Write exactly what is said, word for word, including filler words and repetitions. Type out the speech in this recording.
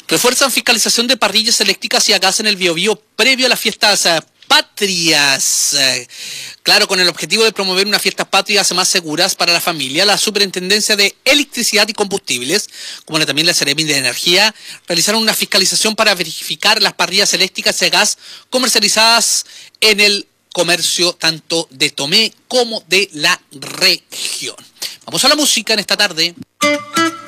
Refuerzan fiscalización de parrillas eléctricas y a gas en el Biobío previo a las fiestas eh, patrias. Eh, claro, con el objetivo de promover unas fiestas patrias más seguras para la familia, la Superintendencia de Electricidad y Combustibles, como también la Seremi de Energía, realizaron una fiscalización para verificar las parrillas eléctricas y a gas comercializadas en el comercio tanto de Tomé como de la región. Vamos a la música en esta tarde.